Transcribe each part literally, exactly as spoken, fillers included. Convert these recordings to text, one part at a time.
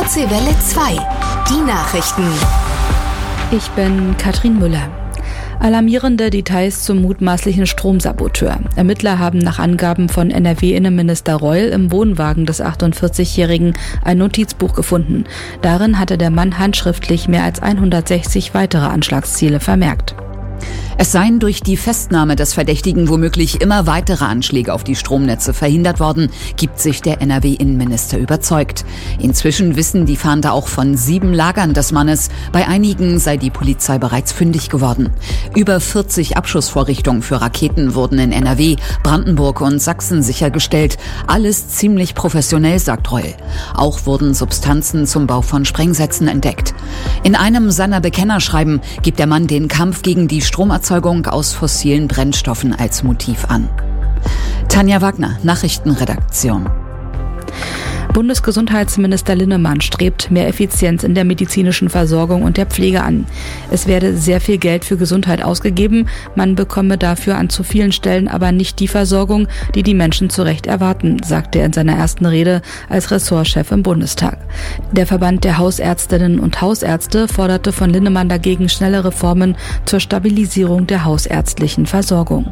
Nordseewelle zwei. Die Nachrichten. Ich bin Katrin Müller. Alarmierende Details zum mutmaßlichen Stromsaboteur. Ermittler haben nach Angaben von N R W-Innenminister Reul im Wohnwagen des achtundvierzigjährigen ein Notizbuch gefunden. Darin hatte der Mann handschriftlich mehr als hundertsechzig weitere Anschlagsziele vermerkt. Es seien durch die Festnahme des Verdächtigen womöglich immer weitere Anschläge auf die Stromnetze verhindert worden, gibt sich der N R W-Innenminister überzeugt. Inzwischen wissen die Fahnder auch von sieben Lagern des Mannes. Bei einigen sei die Polizei bereits fündig geworden. Über vierzig Abschussvorrichtungen für Raketen wurden in N R W, Brandenburg und Sachsen sichergestellt. Alles ziemlich professionell, sagt Reul. Auch wurden Substanzen zum Bau von Sprengsätzen entdeckt. In einem seiner Bekennerschreiben gibt der Mann den Kampf gegen die Stromerzeugung aus fossilen Brennstoffen als Motiv an. Tanja Wagner, Nachrichtenredaktion. Bundesgesundheitsminister Linnemann strebt mehr Effizienz in der medizinischen Versorgung und der Pflege an. Es werde sehr viel Geld für Gesundheit ausgegeben, man bekomme dafür an zu vielen Stellen aber nicht die Versorgung, die die Menschen zu Recht erwarten, sagte er in seiner ersten Rede als Ressortchef im Bundestag. Der Verband der Hausärztinnen und Hausärzte forderte von Linnemann dagegen schnelle Reformen zur Stabilisierung der hausärztlichen Versorgung.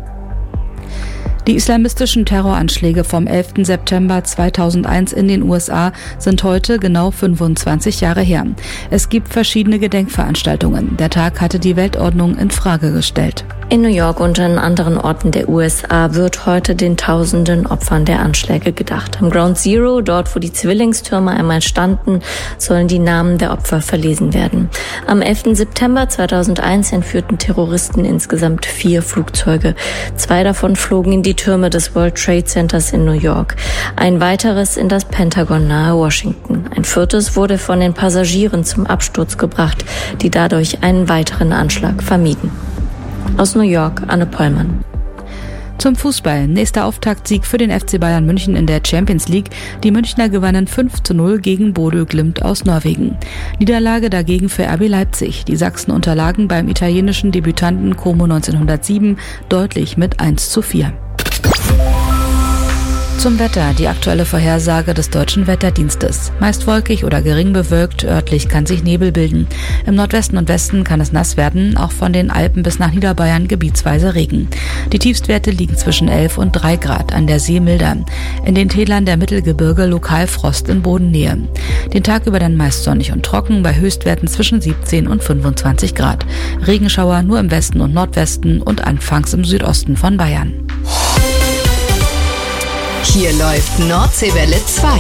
Die islamistischen Terroranschläge vom elften September zweitausendeins in den U S A sind heute genau fünfundzwanzig Jahre her. Es gibt verschiedene Gedenkveranstaltungen. Der Tag hatte die Weltordnung in Frage gestellt. In New York und an anderen Orten der U S A wird heute den tausenden Opfern der Anschläge gedacht. Am Ground Zero, dort wo die Zwillingstürme einmal standen, sollen die Namen der Opfer verlesen werden. Am elften September zweitausendeins entführten Terroristen insgesamt vier Flugzeuge. Zwei davon flogen in die Türme des World Trade Centers in New York. Ein weiteres in das Pentagon nahe Washington. Ein viertes wurde von den Passagieren zum Absturz gebracht, die dadurch einen weiteren Anschlag vermieden. Aus New York, Anne Pollmann. Zum Fußball. Nächster Auftaktsieg für den F C Bayern München in der Champions League. Die Münchner gewannen fünf zu null gegen Bodø Glimt aus Norwegen. Niederlage dagegen für R B Leipzig. Die Sachsen unterlagen beim italienischen Debütanten Como neunzehnhundertsieben deutlich mit eins zu vier. Zum Wetter, die aktuelle Vorhersage des Deutschen Wetterdienstes. Meist wolkig oder gering bewölkt, örtlich kann sich Nebel bilden. Im Nordwesten und Westen kann es nass werden, auch von den Alpen bis nach Niederbayern gebietsweise Regen. Die Tiefstwerte liegen zwischen elf und drei Grad, an der See milder. In den Tälern der Mittelgebirge lokal Frost in Bodennähe. Den Tag über dann meist sonnig und trocken, bei Höchstwerten zwischen siebzehn und fünfundzwanzig Grad. Regenschauer nur im Westen und Nordwesten und anfangs im Südosten von Bayern. Hier läuft Nordseewelle zwei.